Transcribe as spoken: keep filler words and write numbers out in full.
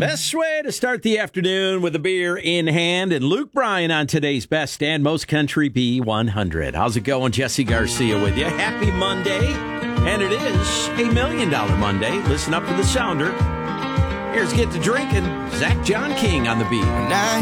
Best way to start the afternoon with a beer in hand. And Luke Bryan on today's Best and Most Country B one hundred. How's it going? Jesse Garcia with you. Happy Monday. And it is a Million Dollar Monday. Listen up for the sounder. Here's Get to Drinking. Zach John King on the beat. Now